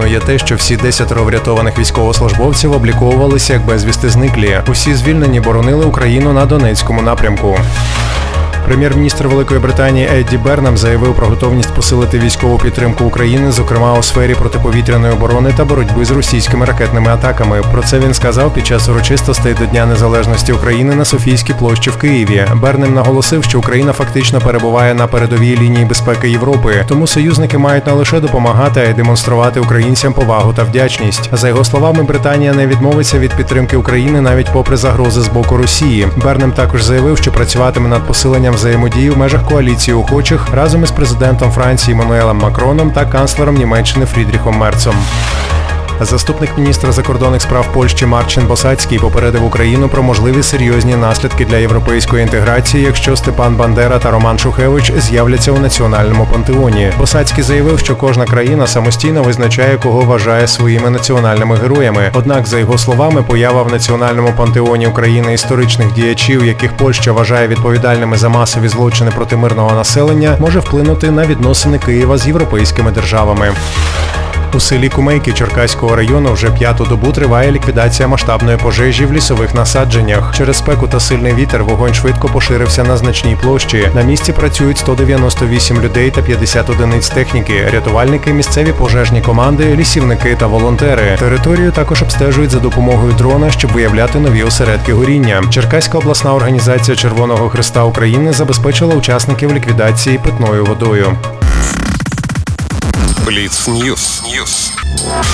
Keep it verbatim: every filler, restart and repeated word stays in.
дивно є те, що всі десятеро врятованих військовослужбовців обліковувалися як безвісти зниклі. Усі звільнені боронили Україну на Донецькому напрямку. Прем'єр-міністр Великої Британії Едді Бернем заявив про готовність посилити військову підтримку України, зокрема у сфері протиповітряної оборони та боротьби з російськими ракетними атаками. Про це він сказав під час урочистостей до Дня Незалежності України на Софійській площі в Києві. Бернем наголосив, що Україна фактично перебуває на передовій лінії безпеки Європи, тому союзники мають не лише допомагати, а й демонструвати українцям повагу та вдячність. За його словами, Британія не відмовиться від підтримки України навіть попри загрози з боку Росії. Бернем також заявив, що працюватиме над посиленням взаємодії в межах коаліції охочих разом із президентом Франції Еммануелем Макроном та канцлером Німеччини Фрідріхом Мерцом. Заступник міністра закордонних справ Польщі Марчин Босацький попередив Україну про можливі серйозні наслідки для європейської інтеграції, якщо Степан Бандера та Роман Шухевич з'являться у національному пантеоні. Босацький заявив, що кожна країна самостійно визначає, кого вважає своїми національними героями. Однак, за його словами, поява в національному пантеоні України історичних діячів, яких Польща вважає відповідальними за масові злочини проти мирного населення, може вплинути на відносини Києва з європейськими державами. У селі Кумейки Черкаського району вже п'яту добу триває ліквідація масштабної пожежі в лісових насадженнях. Через спеку та сильний вітер вогонь швидко поширився на значній площі. На місці працюють сто дев'яносто вісім людей та п'ятдесят одиниць техніки, рятувальники, місцеві пожежні команди, лісівники та волонтери. Територію також обстежують за допомогою дрона, щоб виявляти нові осередки горіння. Черкаська обласна організація Червоного Хреста України забезпечила учасників ліквідації питною водою. Бліц Ньюс.